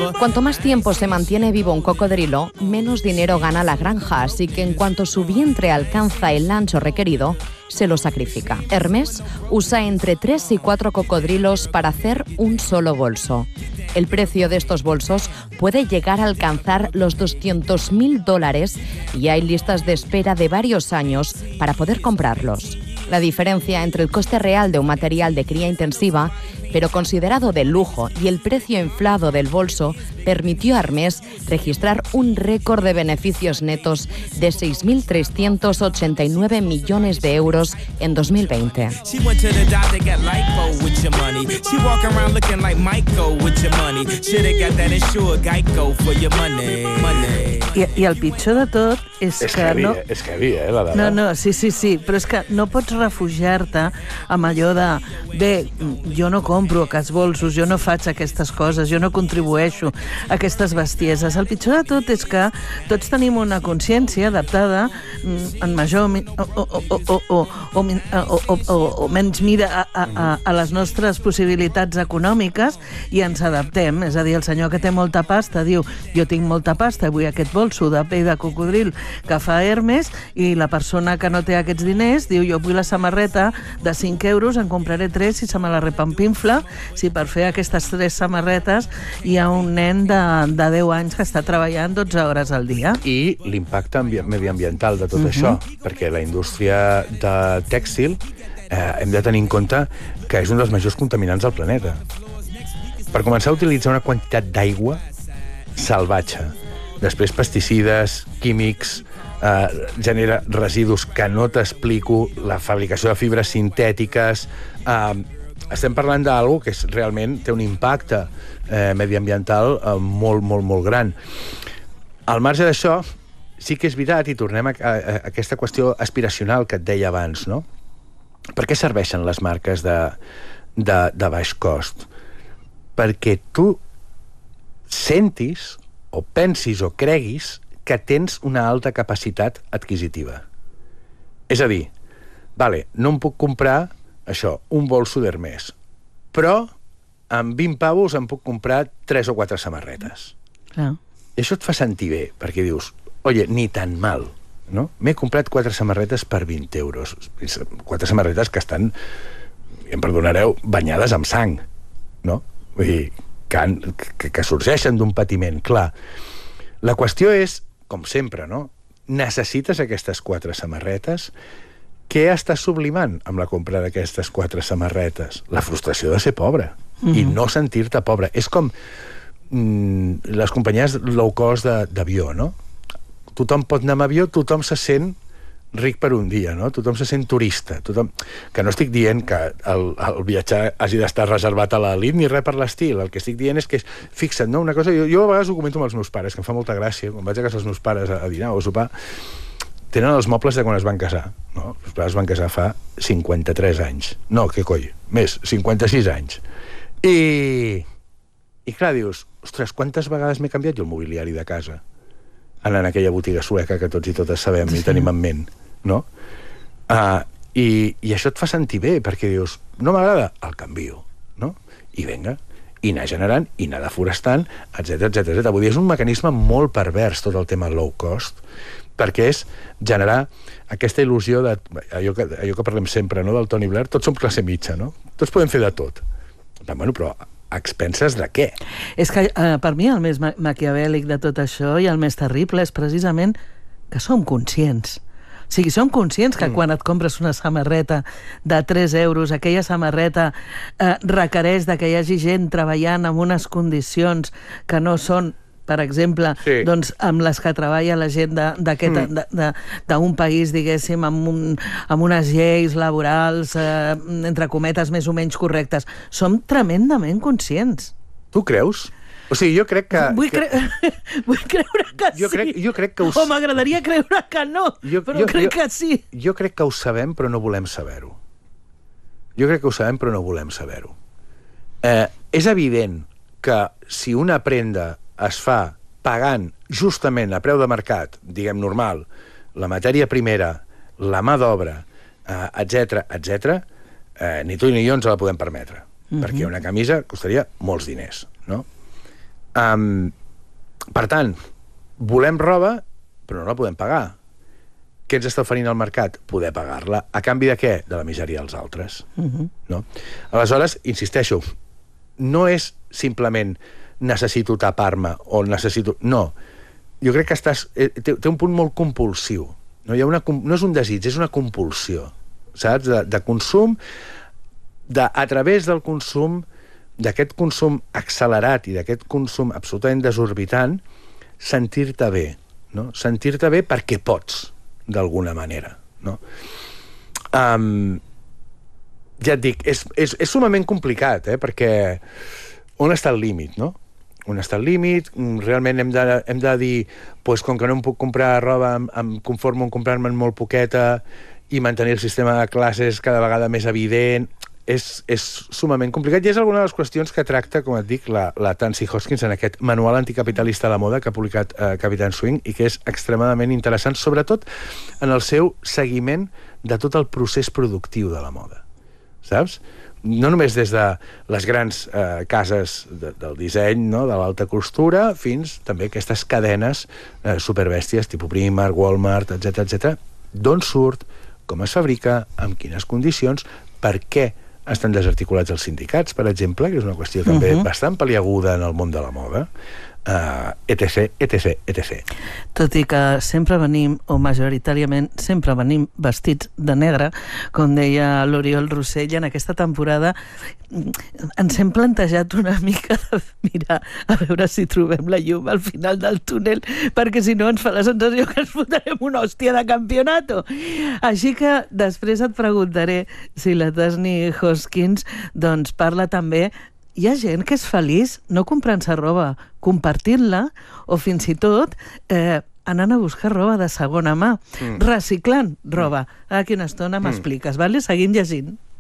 Cuanto más tiempo se mantiene vivo un cocodrilo, menos dinero gana la granja, así que en cuanto su vientre alcanza el ancho requerido, se lo sacrifica. Hermès usa entre 3 y 4 cocodrilos para hacer un solo bolso. El precio de estos bolsos puede llegar a alcanzar los $200.000 y hay listas de espera de varios años para poder comprarlos. La diferencia entre el coste real de un material de cría intensiva, pero considerado de lujo, y el precio inflado del bolso permitió a Hermès registrar un récord de beneficios netos de 6.389 millones de euros en 2020. I el pitjor de tot és que no... És heavy, la dada. No, sí, però és que no pots refugiar-te amb allò de jo no compro aquests bolsos, jo no faig aquestes coses, jo no contribueixo a aquestes bestieses. El pitjor de tot és que tots tenim una consciència adaptada en major o menys mida a les nostres possibilitats econòmiques i ens adaptem. És a dir, el senyor que té molta pasta diu jo tinc molta pasta, vull aquest bolso de pell de cocodril que fa Hermès, i la persona que no té aquests diners diu jo vull la samarreta de 5 euros, en compraré 3 si se me la repampinfla, si per fer aquestes 3 samarretes hi ha un nen de 10 anys que està treballant 12 hores al dia. I l'impacte mediambiental de tot això, perquè la indústria de tèxtil hem de tenir en compte que és un dels majors contaminants del planeta. Per començar a utilitzar una quantitat d'aigua salvatge, després pesticides, químics, genera residus que no t'explico, la fabricació de fibres sintètiques. Estem parlant d'alguna cosa que realment té un impacte mediambiental molt gran. Al marge d'això, sí que és veritat, i tornem a aquesta qüestió aspiracional que et deia abans, no? Per què serveixen les marques de baix cost? Perquè tu sentis o pensis o creguis que tens una alta capacitat adquisitiva. És a dir, no em puc comprar això, un bolso d'Hermès, però amb 20 pavos em puc comprar 3 o 4 samarretes. Clar. I això et fa sentir bé, perquè dius, oye, ni tan mal, no? M'he comprat 4 samarretes per 20 euros. 4 samarretes que estan, em perdonareu, banyades amb sang, no? Vull dir, que sorgeixen d'un patiment, clar. La qüestió és, com sempre, no? Necessites aquestes 4 samarretes. Què estàs sublimant amb la compra d'aquestes 4 samarretes? La frustració de ser pobre i no sentir-te pobre. És com les companyies low cost d'avió, no? Tothom pot anar amb avió, tothom se sent ric per un dia, no? Tothom se sent turista. Que no estic dient que el viatjar hagi d'estar reservat a l'elit ni res per l'estil. El que estic dient és que, fixa't, no? Una cosa, jo a vegades ho comento amb els meus pares, que em fa molta gràcia, quan vaig a casa dels meus pares a dinar o a sopar, tenen els mobles de quan es van casar, no? Els pares es van casar fa 53 anys. No, què coi? Més, 56 anys. I clar, dius, ostres, quantes vegades m'he canviat jo el mobiliari de casa? Anant a aquella botiga sueca que tots i totes sabem i tenim en ment, no? I això et fa sentir bé, perquè dius, no m'agrada, el canvio, no? I vinga, i anar generant, i anar deforestant, etc. Vull dir, és un mecanisme molt pervers, tot el tema low cost, perquè és generar aquesta il·lusió de allò que parlem sempre, no?, del Tony Blair, tots som classe mitja, no? Tots podem fer de tot. Però a expenses de què? És que per mi el més maquiavèlic de tot això i el més terrible és precisament que som conscients. O sigui, som conscients que quan et compres una samarreta de 3 euros, aquella samarreta requereix que hi hagi gent treballant en unes condicions que no són, per exemple, doncs, amb les que treballa la gent d'un país, diguéssim, amb unes lleis laborals, entre cometes, més o menys correctes. Som tremendament conscients. Tu creus? O sigui, jo crec que... Vull creure que sí. Jo crec que o m'agradaria creure que no, però crec que sí. Jo crec que ho sabem, però no volem saber-ho. Jo crec que ho sabem, però no volem saber-ho. És evident que si una prenda es fa pagant justament a preu de mercat, diguem normal, la matèria primera, la mà d'obra, etc., ni tu ni jo ens la podem permetre, perquè una camisa costaria molts diners, no? Per tant, volem roba, però no la podem pagar. Què ens està oferint el mercat? Poder pagar-la. A canvi de què? De la misèria dels altres. No? Aleshores, insisteixo, no és simplement necessito tapar-me o necessito... No. Jo crec que té un punt molt compulsiu. No és un desig, és una compulsió. Saps? De consum, a través del consum, d'aquest consum accelerat i d'aquest consum absolutament desorbitant, sentir-te bé. No? Sentir-te bé perquè pots, d'alguna manera. No? Ja et dic, és sumament complicat, perquè on està el límit, no? On està el límit? Realment hem de dir, doncs, com que no em puc comprar roba, em conformo en comprar-me'n molt poqueta i mantenir el sistema de classes cada vegada més evident. És sumament complicat i és alguna de les qüestions que tracta, com et dic, la Tansy Hoskins en aquest manual anticapitalista de la moda que ha publicat Capitán Swing i que és extremadament interessant, sobretot en el seu seguiment de tot el procés productiu de la moda. Saps? No només des de les grans cases del disseny, no? De l'alta costura, fins també aquestes cadenes superbèsties, tipus Primark, Walmart, etc. D'on surt, com es fabrica, amb quines condicions, per què estan desarticulats els sindicats, per exemple, que és una qüestió també bastant paliaguda en el món de la moda, etc. Tot i que sempre venim, o majoritàriament sempre venim vestits de negre, com deia l'Oriol Rossell, en aquesta temporada ens hem plantejat una mica de mirar a veure si trobem la llum al final del túnel, perquè si no ens fa la sensació que ens fotrem una hòstia de campionato. Així que després et preguntaré si la Tansy Hoskins doncs parla també. Hi ha gent que és feliç no comprant-se roba, compartint-la o fins i tot anant a buscar roba de segona mà, reciclant roba. Aquí una estona m'expliques, vale? Seguim llegint.